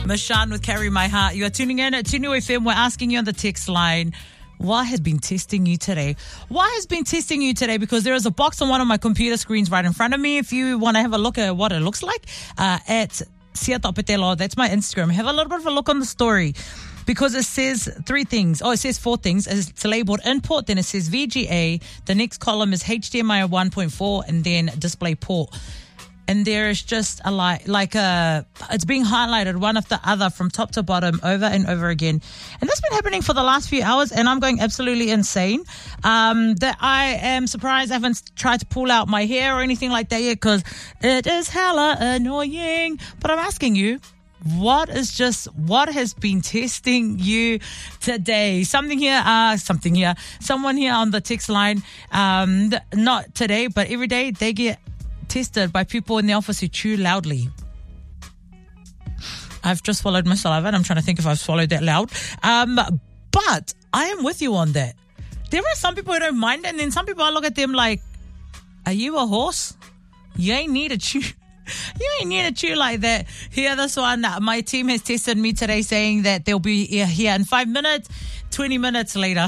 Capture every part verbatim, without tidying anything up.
Mashan with Carry My Heart. You are tuning in at Tunu F M. We're asking you on the text line, what has been testing you today? What has been testing you today? Because there is a box on one of my computer screens right in front of me. If you want to have a look at what it looks like, uh, at Sia Topetelo, that's my Instagram. Have a little bit of a look on the story. Because it says three things. Oh, it says four things. It's labeled input, then it says V G A. The next column is H D M I one point four, and then display port. And there is just a like, like a, it's being highlighted one after the other from top to bottom over and over again. And that's been happening for the last few hours, and I'm going absolutely insane. Um, that I am surprised I haven't tried to pull out my hair or anything like that yet, because it is hella annoying. But I'm asking you, what is just, what has been testing you today? Something here, uh, something here, someone here on the text line, um, th- not today, but every day they get tested by people in the office who chew loudly. I've just swallowed my saliva and I'm trying to think if I've swallowed that loud. Um, but I am with you on that. There are some people who don't mind, and then some people I look at them like, are you a horse? You ain't need to chew. You ain't need to chew like that. Here, this one, my team has tested me today saying that they'll be here in five minutes, twenty minutes later.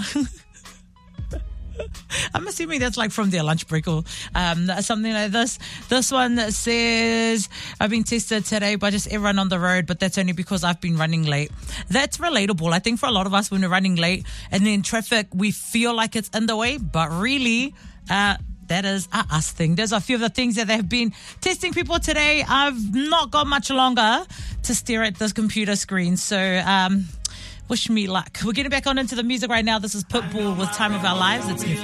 I'm assuming that's like from their lunch break or um, something like this. This one says, I've been tested today by just everyone on the road, but that's only because I've been running late. That's relatable. I think for a lot of us, when we're running late and then traffic, we feel like it's in the way, but really, uh, that is a us thing. There's a few of the things that they've been testing people today. I've not got much longer to stare at this computer screen. So, um, wish me luck. We're getting back on into the music right now. This is Pitbull with Time of Our Lives. It's new.